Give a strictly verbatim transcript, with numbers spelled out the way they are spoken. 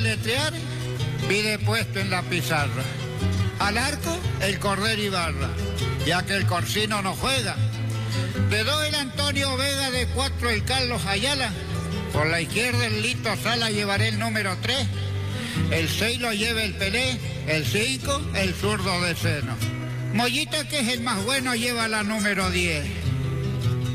deletrear, pide puesto en la pizarra. Al arco, el Cordero Ibarra, ya que el Corsino no juega. De dos, el Antonio Vega, de cuatro, el Carlos Ayala. Por la izquierda, el Lito Sala, llevaré el número tres. El seis lo lleva el Pelé, el cinco, el zurdo de Seno. Mollita, que es el más bueno, lleva la número diez.